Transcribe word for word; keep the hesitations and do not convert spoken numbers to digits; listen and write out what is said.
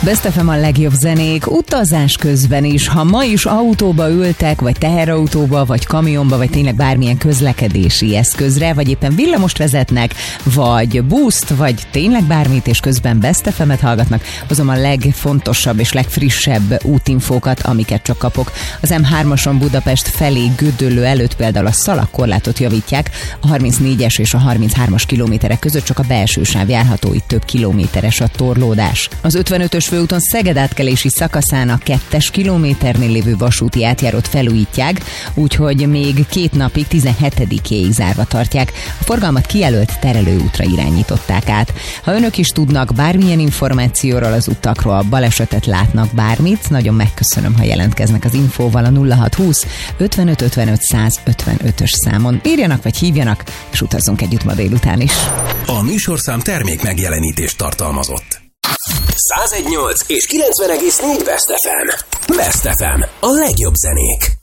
Best ef em a legjobb zenék utazás közben is. Ha ma is autóba ültek, vagy teherautóba, vagy kamionba, vagy tényleg bármilyen közlekedési eszközre, vagy éppen villamost vezetnek, vagy buszt, vagy tényleg bármit, és közben Best ef emet hallgatnak, hozom a legfontosabb és legfrissebb útinfókat, amiket csak kapok. Az em hármason Budapest felé Gödöllő előtt például a szalagkorlátot javítják, a harmincnégyes és a harminchármas kilométerek között csak a belső sáv járható, itt több kilométeres a torlódás. Az ötvenötös főúton Szeged átkelési szakaszán a kettes kilométernél lévő vasúti átjárót felújítják, úgyhogy még két napig tizenhetedikéig zárva tartják. A forgalmat kijelölt terelőútra irányították át. Ha önök is tudnak bármilyen információról az utakról, balesetet látnak, bármit, nagyon megköszönöm, ha jelentkeznek az infóval a nulla hat húsz ötvenöt ötvenöt száz ötvenötös számon. Írjanak vagy hívjanak, és utazzunk együtt ma délután is. A műsorszám termék megjelenítést tartalmazott. száz egy egész nyolc és kilencven egész négy Best ef em. Best ef em. A legjobb zenék.